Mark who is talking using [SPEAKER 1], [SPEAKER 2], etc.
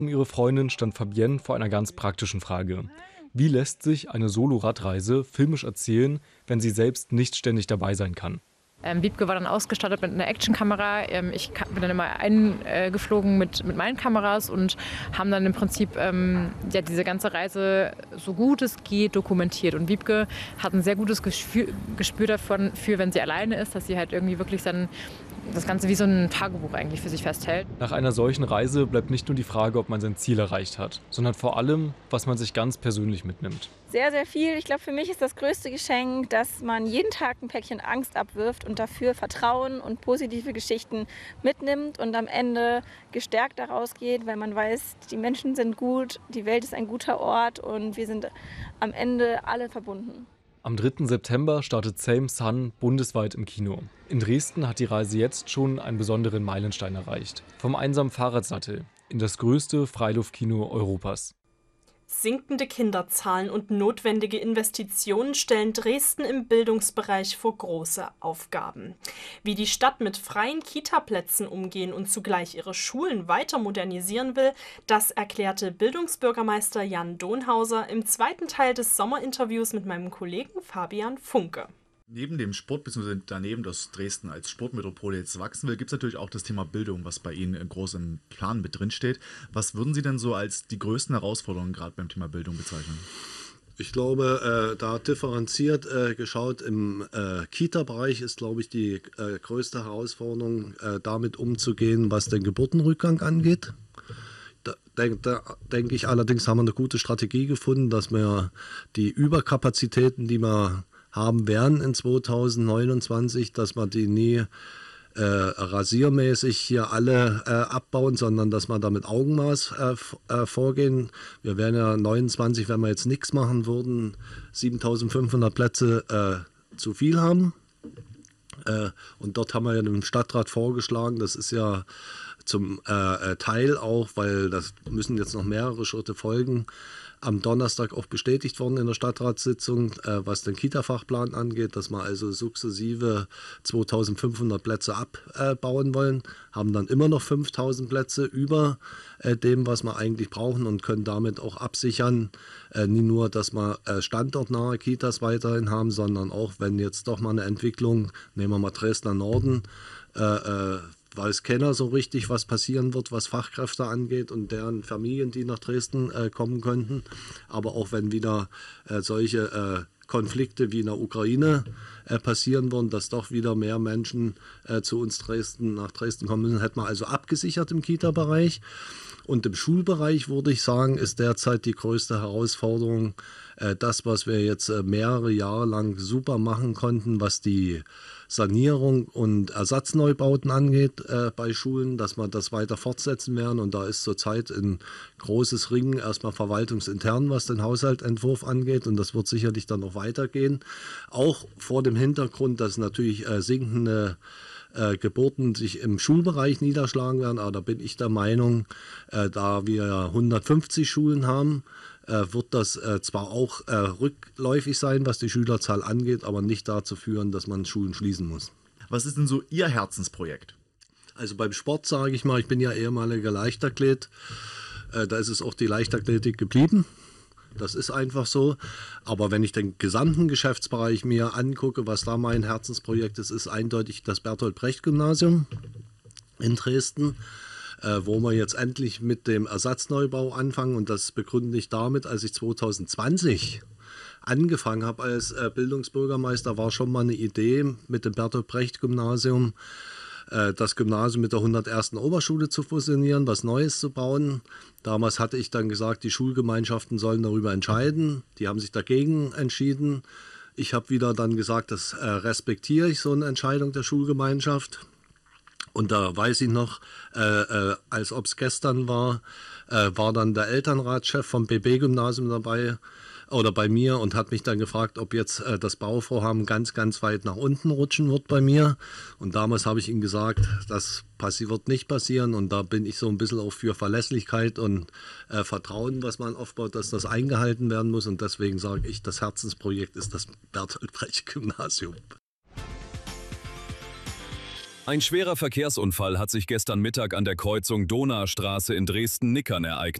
[SPEAKER 1] Ihre Freundin stand Fabienne vor einer ganz praktischen Frage. Wie lässt sich eine Solo-Radreise filmisch erzählen, wenn sie selbst nicht ständig dabei sein kann?
[SPEAKER 2] Wiebke war dann ausgestattet mit einer Actionkamera. Bin dann immer eingeflogen mit meinen Kameras und haben dann im Prinzip diese ganze Reise so gut es geht dokumentiert. Und Wiebke hat ein sehr gutes Gespür davon, wenn sie alleine ist, dass sie halt irgendwie wirklich dann das Ganze wie so ein Tagebuch eigentlich für sich festhält.
[SPEAKER 1] Nach einer solchen Reise bleibt nicht nur die Frage, ob man sein Ziel erreicht hat, sondern vor allem, was man sich ganz persönlich mitnimmt.
[SPEAKER 3] Sehr, sehr viel. Ich glaube, für mich ist das größte Geschenk, dass man jeden Tag ein Päckchen Angst abwirft und dafür Vertrauen und positive Geschichten mitnimmt und am Ende gestärkt daraus geht, weil man weiß, die Menschen sind gut, die Welt ist ein guter Ort und wir sind am Ende alle verbunden.
[SPEAKER 1] Am 3. September startet Same Sun bundesweit im Kino. In Dresden hat die Reise jetzt schon einen besonderen Meilenstein erreicht. Vom einsamen Fahrradsattel in das größte Freiluftkino Europas.
[SPEAKER 4] Sinkende Kinderzahlen und notwendige Investitionen stellen Dresden im Bildungsbereich vor große Aufgaben. Wie die Stadt mit freien Kitaplätzen umgehen und zugleich ihre Schulen weiter modernisieren will, das erklärte Bildungsbürgermeister Jan Donhauser im zweiten Teil des Sommerinterviews mit meinem Kollegen Fabian Funke.
[SPEAKER 5] Neben dem Sport, beziehungsweise daneben, dass Dresden als Sportmetropole jetzt wachsen will, gibt es natürlich auch das Thema Bildung, was bei Ihnen groß im Plan mit drin steht. Was würden Sie denn so als die größten Herausforderungen gerade beim Thema Bildung bezeichnen?
[SPEAKER 6] Ich glaube, da differenziert geschaut, im Kita-Bereich ist, glaube ich, die größte Herausforderung, damit umzugehen, was den Geburtenrückgang angeht. Da denke ich allerdings, haben wir eine gute Strategie gefunden, dass wir die Überkapazitäten, die wir haben werden in 2029, dass wir die nie rasiermäßig hier alle abbauen, sondern dass wir da mit Augenmaß vorgehen. Wir werden ja 29, wenn wir jetzt nichts machen würden, 7.500 Plätze zu viel haben. Und dort haben wir ja dem Stadtrat vorgeschlagen, das ist ja zum Teil auch, weil das müssen jetzt noch mehrere Schritte folgen, am Donnerstag auch bestätigt worden in der Stadtratssitzung, was den Kita-Fachplan angeht, dass wir also sukzessive 2.500 Plätze abbauen wollen, haben dann immer noch 5.000 Plätze über dem, was wir eigentlich brauchen und können damit auch absichern, nicht nur, dass wir standortnahe Kitas weiterhin haben, sondern auch, wenn jetzt doch mal eine Entwicklung, nehmen wir mal Dresdner Norden, weiß keiner so richtig, was passieren wird, was Fachkräfte angeht und deren Familien, die nach Dresden kommen könnten. Aber auch wenn wieder solche Konflikte wie in der Ukraine passieren würden, dass doch wieder mehr Menschen zu uns nach Dresden kommen müssen, hätten wir also abgesichert im Kita-Bereich. Und im Schulbereich, würde ich sagen, ist derzeit die größte Herausforderung das, was wir jetzt mehrere Jahre lang super machen konnten, was die Sanierung und Ersatzneubauten angeht bei Schulen, dass wir das weiter fortsetzen werden. Und da ist zurzeit ein großes Ringen erstmal verwaltungsintern, was den Haushaltsentwurf angeht. Und das wird sicherlich dann noch weitergehen. Auch vor dem Hintergrund, dass natürlich sinkende Geburten sich im Schulbereich niederschlagen werden. Aber da bin ich der Meinung, da wir 150 Schulen haben, wird das zwar auch rückläufig sein, was die Schülerzahl angeht, aber nicht dazu führen, dass man Schulen schließen muss.
[SPEAKER 5] Was ist denn so Ihr Herzensprojekt?
[SPEAKER 6] Also beim Sport sage ich mal, ich bin ja ehemaliger Leichtathlet, da ist es auch die Leichtathletik geblieben. Das ist einfach so. Aber wenn ich den gesamten Geschäftsbereich mir angucke, was da mein Herzensprojekt ist, ist eindeutig das Bertolt-Brecht-Gymnasium in Dresden, wo wir jetzt endlich mit dem Ersatzneubau anfangen. Und das begründe ich damit, als ich 2020 angefangen habe als Bildungsbürgermeister, war schon mal eine Idee mit dem Bertolt-Brecht-Gymnasium, das Gymnasium mit der 101. Oberschule zu fusionieren, was Neues zu bauen. Damals hatte ich dann gesagt, die Schulgemeinschaften sollen darüber entscheiden. Die haben sich dagegen entschieden. Ich habe wieder dann gesagt, das respektiere ich, so eine Entscheidung der Schulgemeinschaft. Und da weiß ich noch, als ob es gestern war, war dann der Elternratschef vom BB-Gymnasium dabei oder bei mir und hat mich dann gefragt, ob jetzt das Bauvorhaben ganz, ganz weit nach unten rutschen wird bei mir. Und damals habe ich ihm gesagt, das wird nicht passieren. Und da bin ich so ein bisschen auch für Verlässlichkeit und Vertrauen, was man aufbaut, dass das eingehalten werden muss. Und deswegen sage ich, das Herzensprojekt ist das Bertolt Brecht Gymnasium.
[SPEAKER 7] Ein schwerer Verkehrsunfall hat sich gestern Mittag an der Kreuzung Donaustraße in Dresden-Nickern ereignet.